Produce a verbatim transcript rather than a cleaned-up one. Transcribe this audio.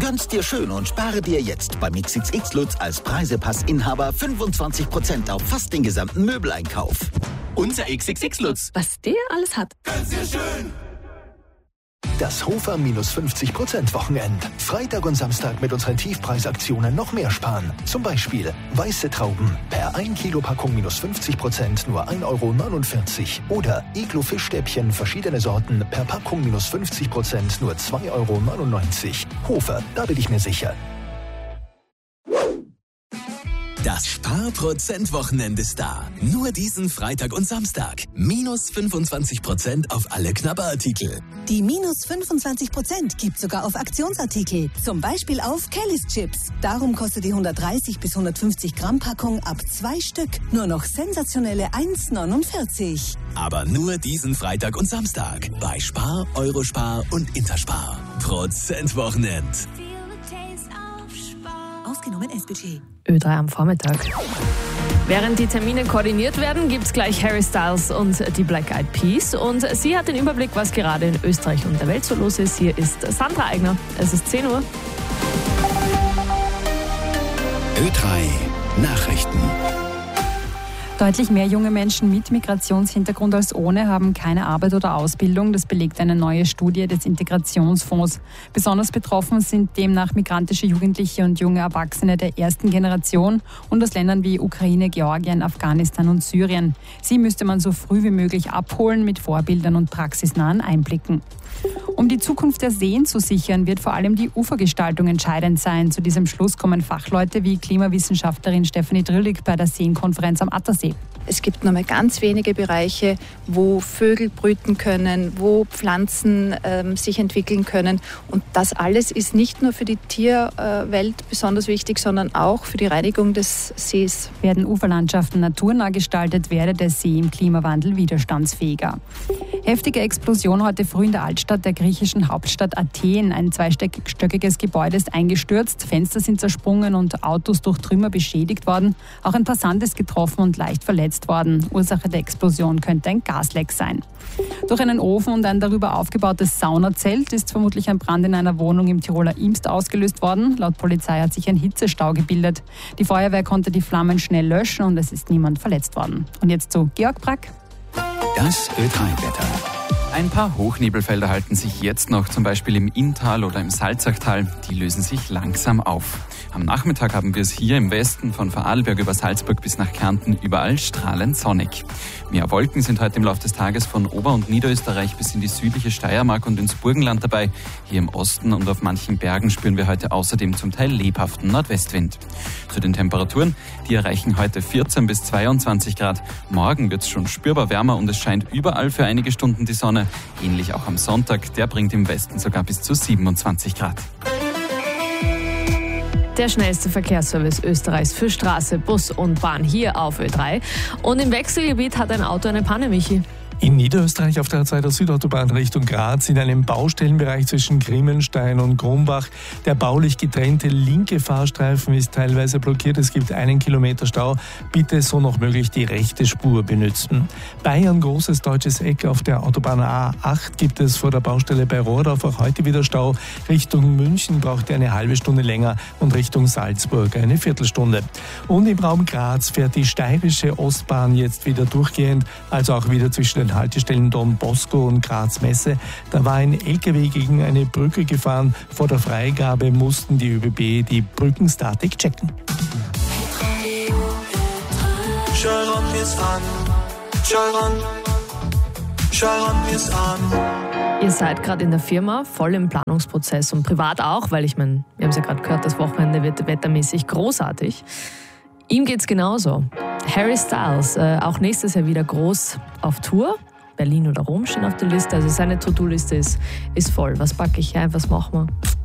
Gönn's dir schön und spare dir jetzt beim X X X Lutz als Preisepass-Inhaber fünfundzwanzig Prozent auf fast den gesamten Möbeleinkauf. Unser X X X Lutz. Was der alles hat. Gönn's dir schön. Das Hofer minus fünfzig Prozent Wochenend. Freitag und Samstag mit unseren Tiefpreisaktionen noch mehr sparen. Zum Beispiel weiße Trauben per ein Kilo Packung minus fünfzig Prozent nur ein Euro neunundvierzig. Oder Iglo Fischstäbchen verschiedene Sorten per Packung minus fünfzig Prozent nur zwei Euro neunundneunzig. Hofer, da bin ich mir sicher. Das Spar-Prozent-Wochenende ist da. Nur diesen Freitag und Samstag. Minus fünfundzwanzig Prozent auf alle Knabberartikel. Die minus fünfundzwanzig Prozent gibt sogar auf Aktionsartikel. Zum Beispiel auf Kellys Chips. Darum kostet die hundertdreißig bis hundertfünfzig Gramm Packung ab zwei Stück nur noch sensationelle eins neunundvierzig. Aber nur diesen Freitag und Samstag. Bei Spar, Eurospar und Interspar. Prozent-Wochenend. Ausgenommen S-Budget. Ö drei am Vormittag. Während die Termine koordiniert werden, gibt es gleich Harry Styles und die Black Eyed Peas. Und sie hat den Überblick, was gerade in Österreich und der Welt so los ist. Hier ist Sandra Eigner. Es ist zehn Uhr. Ö drei Nachrichten. Deutlich mehr junge Menschen mit Migrationshintergrund als ohne haben keine Arbeit oder Ausbildung. Das belegt eine neue Studie des Integrationsfonds. Besonders betroffen sind demnach migrantische Jugendliche und junge Erwachsene der ersten Generation und aus Ländern wie Ukraine, Georgien, Afghanistan und Syrien. Sie müsste man so früh wie möglich abholen mit Vorbildern und praxisnahen Einblicken. Um die Zukunft der Seen zu sichern, wird vor allem die Ufergestaltung entscheidend sein. Zu diesem Schluss kommen Fachleute wie Klimawissenschaftlerin Stefanie Drillig bei der Seenkonferenz am Attersee. Es gibt nur mehr ganz wenige Bereiche, wo Vögel brüten können, wo Pflanzen ähm, sich entwickeln können. Und das alles ist nicht nur für die Tierwelt besonders wichtig, sondern auch für die Reinigung des Sees. Werden Uferlandschaften naturnah gestaltet, werde der See im Klimawandel widerstandsfähiger. Heftige Explosion heute früh in der Altstadt der griechischen Hauptstadt Athen. Ein zweistöckiges Gebäude ist eingestürzt, Fenster sind zersprungen und Autos durch Trümmer beschädigt worden. Auch ein Passant ist getroffen und leicht verletzt worden. Ursache der Explosion könnte ein Gasleck sein. Durch einen Ofen und ein darüber aufgebautes Saunazelt ist vermutlich ein Brand in einer Wohnung im Tiroler Imst ausgelöst worden. Laut Polizei hat sich ein Hitzestau gebildet. Die Feuerwehr konnte die Flammen schnell löschen und es ist niemand verletzt worden. Und jetzt zu Georg Brack. Das Ö drei Wetter. Ein paar Hochnebelfelder halten sich jetzt noch, zum Beispiel im Inntal oder im Salzachtal. Die lösen sich langsam auf. Am Nachmittag haben wir es hier im Westen von Vorarlberg über Salzburg bis nach Kärnten überall strahlend sonnig. Mehr Wolken sind heute im Laufe des Tages von Ober- und Niederösterreich bis in die südliche Steiermark und ins Burgenland dabei. Hier im Osten und auf manchen Bergen spüren wir heute außerdem zum Teil lebhaften Nordwestwind. Zu den Temperaturen, die erreichen heute vierzehn bis zweiundzwanzig Grad. Morgen wird es schon spürbar wärmer und es scheint überall für einige Stunden die Sonne. Ähnlich auch am Sonntag, der bringt im Westen sogar bis zu siebenundzwanzig Grad. Der schnellste Verkehrsservice Österreichs für Straße, Bus und Bahn hier auf Ö drei. Und im Wechselgebiet hat ein Auto eine Panne, Michi. In Niederösterreich auf der A zwei der Südautobahn Richtung Graz in einem Baustellenbereich zwischen Grimmenstein und Grumbach. Der baulich getrennte linke Fahrstreifen ist teilweise blockiert. Es gibt einen Kilometer Stau. Bitte so noch möglich die rechte Spur benutzen. Bayern großes deutsches Eck auf der Autobahn A acht gibt es vor der Baustelle bei Rohrdorf auch heute wieder Stau. Richtung München braucht ihr eine halbe Stunde länger und Richtung Salzburg eine Viertelstunde. Und im Raum Graz fährt die steirische Ostbahn jetzt wieder durchgehend, also auch wieder zwischen den Haltestellen Don Bosco und Graz Messe. Da war ein L K W gegen eine Brücke gefahren. Vor der Freigabe mussten die ÖBB die Brückenstatik checken. Sharon ist an. Sharon. Sharon ist an. Ihr seid gerade in der Firma, voll im Planungsprozess und privat auch, weil ich meine, wir haben es ja gerade gehört, das Wochenende wird wettermäßig großartig. Ihm geht's genauso. Harry Styles, äh, auch nächstes Jahr wieder groß auf Tour. Berlin oder Rom stehen auf der Liste. Also seine To-Do-Liste ist, ist voll. Was packe ich ein, was machen wir?